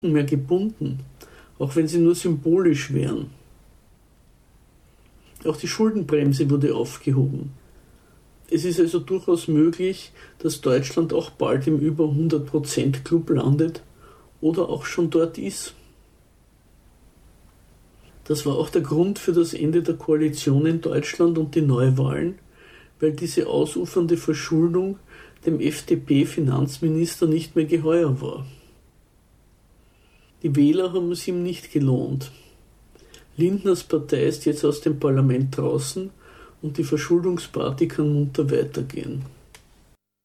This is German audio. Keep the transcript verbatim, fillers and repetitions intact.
mehr gebunden, auch wenn sie nur symbolisch wären. Auch die Schuldenbremse wurde aufgehoben. Es ist also durchaus möglich, dass Deutschland auch bald im über hundert Prozent Club landet oder auch schon dort ist. Das war auch der Grund für das Ende der Koalition in Deutschland und die Neuwahlen, weil diese ausufernde Verschuldung dem F D P-Finanzminister nicht mehr geheuer war. Die Wähler haben es ihm nicht gelohnt. Lindners Partei ist jetzt aus dem Parlament draußen und die Verschuldungsparty kann munter weitergehen.